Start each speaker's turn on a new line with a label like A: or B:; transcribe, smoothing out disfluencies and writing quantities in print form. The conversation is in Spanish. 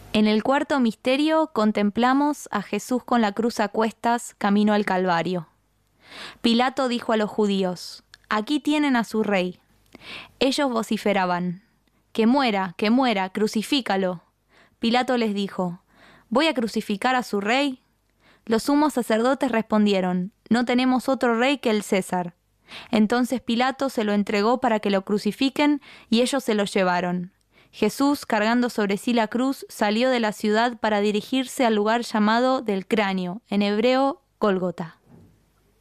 A: En el cuarto misterio contemplamos a Jesús con la cruz a cuestas, camino al Calvario. Pilato dijo a los judíos: «Aquí tienen a su rey». Ellos vociferaban: que muera, crucifícalo». Pilato les dijo: «¿Voy a crucificar a su rey?». Los sumos sacerdotes respondieron: «No tenemos otro rey que el César». Entonces Pilato se lo entregó para que lo crucifiquen y ellos se lo llevaron. Jesús, cargando sobre sí la cruz, salió de la ciudad para dirigirse al lugar llamado del Cráneo, en hebreo Gólgota.